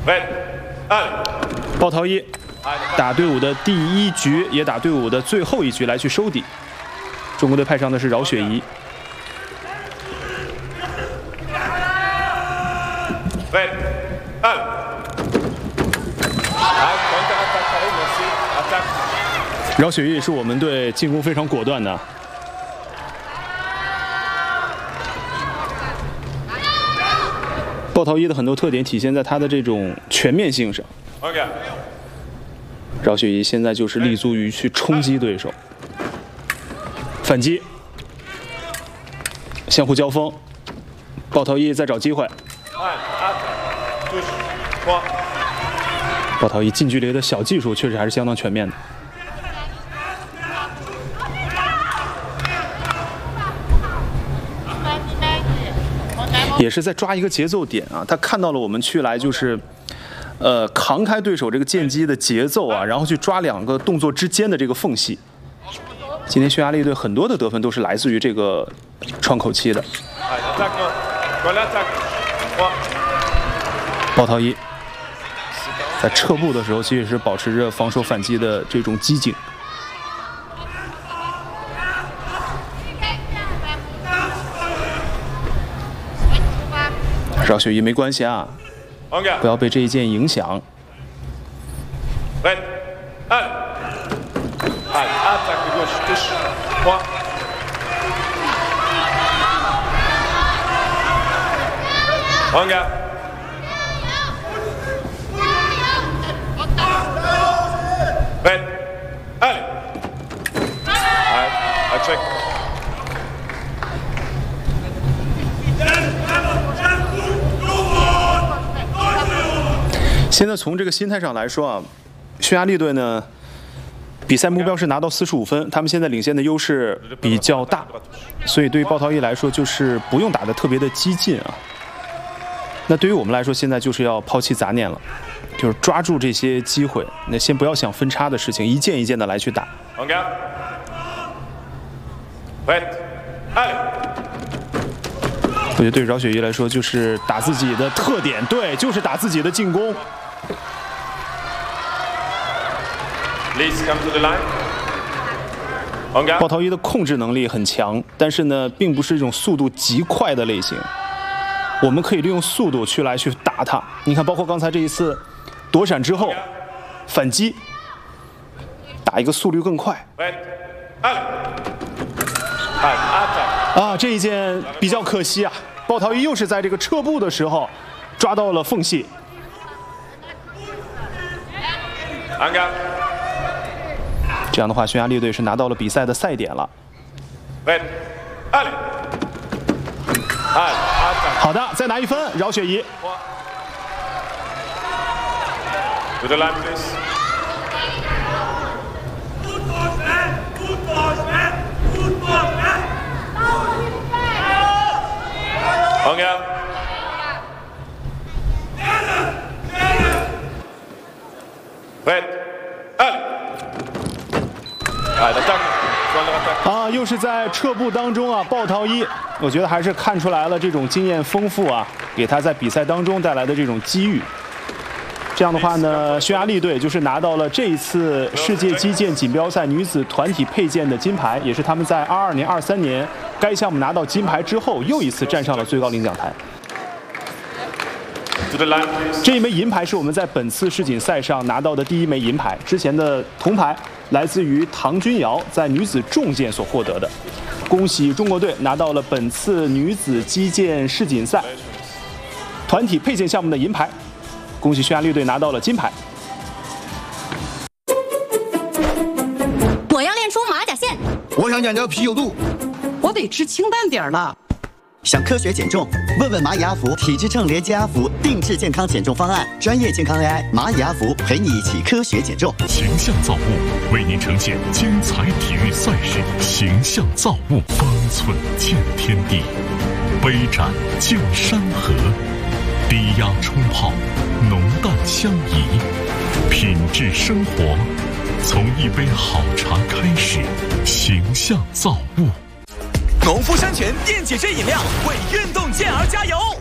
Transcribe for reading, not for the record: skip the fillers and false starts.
鲍涛一打队伍的第1局，也打队伍的最后1局来去收底。中国队派上的是饶雪怡。饶雪怡是我们队进攻非常果断的。鲍涛一的很多特点体现在他的这种全面性上。饶雪怡现在就是立足于去冲击对手，反击，相互交锋。鲍涛一在找机会。鲍涛一近距离的小技术确实还是相当全面的。也是在抓一个节奏点啊，他看到了我们去来就是，扛开对手这个剑击的节奏啊，然后去抓2个动作之间的这个缝隙。今天匈牙利队很多的得分都是来自于这个窗口期的。鲍涛一在撤步的时候，其实也是保持着防守反击的这种机警。饶雪怡没关系啊，不要被这一剑影响。现在从这个心态上来说啊，匈牙利队呢，比赛目标是拿到45分，他们现在领先的优势比较大，所以对于鲍涛一来说，就是不用打得特别的激进啊。那对于我们来说，现在就是要抛弃杂念了，就是抓住这些机会，那先不要想分差的事情，一件一件的来去打。我觉得对饶雪怡来说，就是打自己的特点，对，就是打自己的进攻。鲍涛一的控制能力很强，但是呢，并不是一种速度极快的类型。我们可以利用速度去打他。你看，包括刚才这一次躲闪之后反击，打一个速率更快。啊，这一剑比较可惜啊！鲍涛一又是在这个撤步的时候抓到了缝隙。这样的话，匈牙利队是拿到了比赛的赛点了。好的，再拿1分，饶雪怡。啊，又是在撤步当中啊，鲍涛一，我觉得还是看出来了这种经验丰富啊，给他在比赛当中带来的这种机遇。这样的话呢，匈牙利队就是拿到了这一次世界击剑锦标赛女子团体佩剑的金牌，也是他们在22年、23年该项目拿到金牌之后，又一次站上了最高领奖台。这一枚银牌是我们在本次世锦赛上拿到的第1枚银牌，之前的铜牌来自于唐君瑶在女子重剑所获得的。恭喜中国队拿到了本次女子击剑世锦赛团体佩剑项目的银牌，恭喜匈牙利队拿到了金牌。 我要练出马甲线， 我想讲究啤酒肚， 我得吃清淡点儿了。 想科学减重？问问蚂蚁阿福体质秤连接阿福定制健康减重方案，专业健康 AI 蚂蚁阿福陪你一起科学减重。 形象造物为您呈现精彩体育赛事，形象造物，方寸见天地，杯盏见山河，低压冲泡，浓淡相宜，品质生活，从一杯好茶开始。形象造物。 农夫山泉电解质饮料为运动健儿加油。